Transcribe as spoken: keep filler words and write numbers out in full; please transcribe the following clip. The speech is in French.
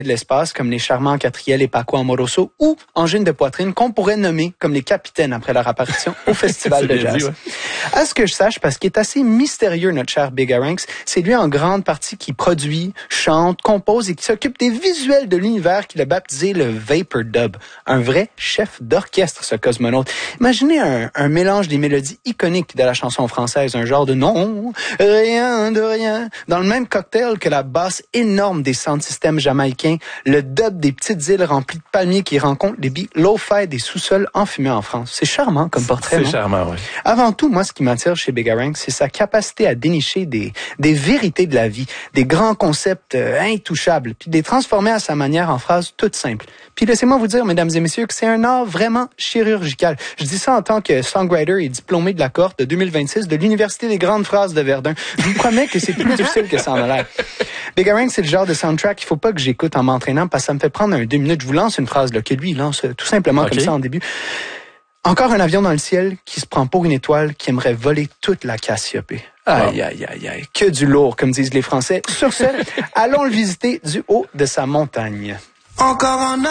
de l'espace comme les charmants Catriel et Paco Amoroso ou Angine de poitrine qu'on pourrait nommer comme les capitaines après leur apparition au Festival de Jazz. Dit, ouais. À ce que je sache, parce qu'il est assez mystérieux, notre cher Bigaranx, c'est lui en grande partie qui produit, chante, compose et qui s'occupe des visuels de l'univers qu'il a baptisé le Vapor Dub. Un vrai chef d'orchestre, ce cosmonaute. Imaginez un, un mélange des mélodies iconiques de la chanson française, un genre de non, rien de rien, dans le même cocktail que la basse énorme des sound systems jamaïcains, le dub des petites îles remplies de palmiers qui rencontrent les beats lo-fi des sous-sols enfumés en France. C'est charmant comme portrait, C'est non? charmant, oui. Avant tout, moi, ce qui m'attire chez Bigaranx, c'est sa capacité à dénicher des, des vérités de la vie, des grands concepts euh, intouchables, puis de les transformer à sa manière en phrases toutes simples. Puis laissez-moi vous dire, mesdames et messieurs, que c'est un art vraiment chirurgical. Je dis ça en tant que songwriter et diplômé de la cohorte de deux mille vingt-six de l'Université des grandes phrases de Verdun. Je vous promets que c'est plus difficile que ça en a l'air. Bigaranx, c'est le genre de soundtrack qu'il faut pas que j'écoute en m'entraînant parce que ça me fait prendre un deux minutes. Je vous lance une phrase là, que lui, il lance tout simplement okay. comme ça en début. Encore un avion dans le ciel qui se prend pour une étoile qui aimerait voler toute la Cassiopée. Aïe, aïe, aïe, aïe. Que du lourd, comme disent les Français. Sur ce, allons le visiter du haut de sa montagne. Encore un